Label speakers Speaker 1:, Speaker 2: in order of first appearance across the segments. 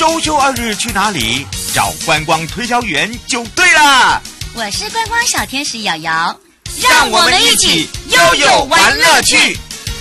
Speaker 1: 周休2日去哪里？找观光推销员就对了。
Speaker 2: 我是观光小天使瑶瑶，
Speaker 1: 让我们一起悠悠玩乐趣。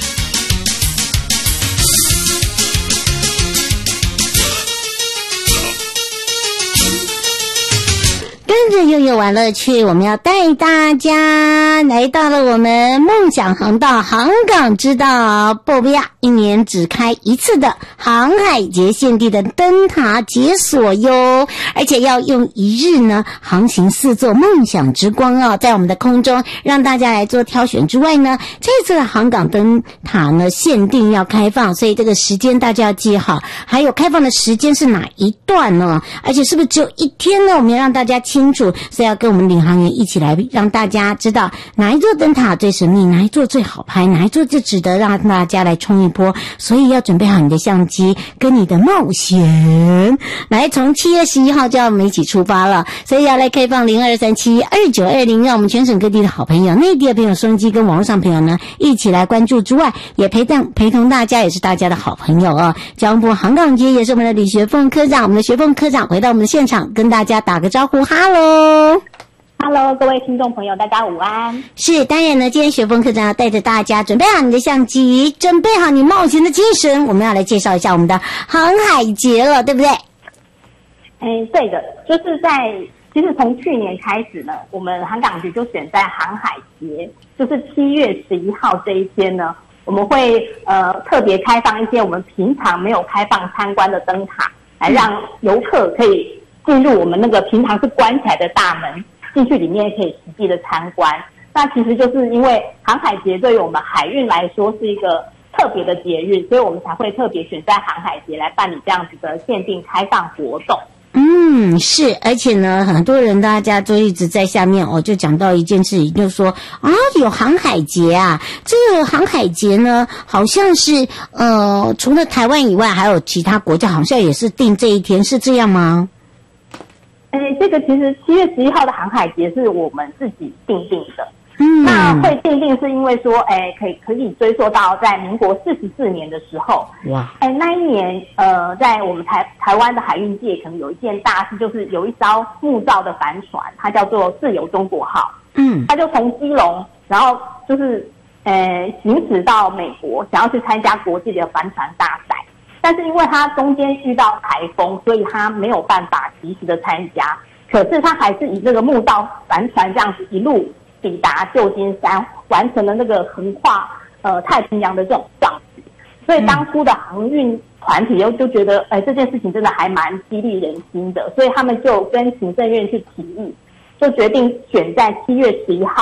Speaker 3: 跟着悠悠玩乐趣，我们要带大家来到了我们梦想航道航港之道波比亚一年只开一次的航海节限定的灯塔解锁哟，而且要用一日呢航行4座梦想之光哦，在我们的空中让大家来做挑选之外呢，这次的航港灯塔呢限定要开放，所以这个时间大家要记好，还有开放的时间是哪一段呢？而且是不是只有1天呢？我们要让大家清楚，所以要跟我们领航员一起来让大家知道哪一座灯塔最神秘，哪一座最好拍，哪一座最值得让大家来冲一波。所以要准备好你的相机跟你的冒险，来从7月11号就要我们一起出发了，所以要来开放02372920，让我们全省各地的好朋友、内地的朋友、收音机跟网络上朋友呢一起来关注之外，也陪同大家，也是大家的好朋友哦。交通部航港局也是我们的李学凤科长，我们的学凤科长回到我们的现场跟大家打个招呼，哈喽。
Speaker 4: Hello， 各位听众朋友，大家午安。
Speaker 3: 是，当然呢，今天学峰科长要带着大家准备好你的相机，准备好你冒险的精神，我们要来介绍一下我们的航海节了，对不对？
Speaker 4: 对的，就是其实从去年开始呢，我们航港局就选在航海节，就是7月11号这一天呢，我们会特别开放一些我们平常没有开放参观的灯塔，来让游客可以进入我们那个平常是关起来的大门。进去里面可以实际的参观，那其实就是因为航海节对于我们海运来说是一个特别的节日，所以我们才会特别选在航海节来办理这样子的限定开放活动。
Speaker 3: 是，而且呢，很多人大家都一直在下面就讲到一件事情，就说有航海节啊，这个航海节呢，好像是除了台湾以外，还有其他国家好像也是定这一天，是这样吗？
Speaker 4: 这个其实7月11号的航海节是我们自己定的。那会定是因为说，可以追溯到在民国44年的时候，哇，那一年，在我们台湾的海运界可能有一件大事，就是有一艘木造的帆船，它叫做自由中国号，它就从基隆，然后就是行驶到美国，想要去参加国际的帆船大赛。但是因为它中间遇到台风，所以它没有办法及时的参加。可是它还是以这个木造帆船这样子一路抵达旧金山，完成了那个横跨太平洋的这种壮举。所以当初的航运团体就觉得，这件事情真的还蛮激励人心的，所以他们就跟行政院去提议，就决定选在7月11号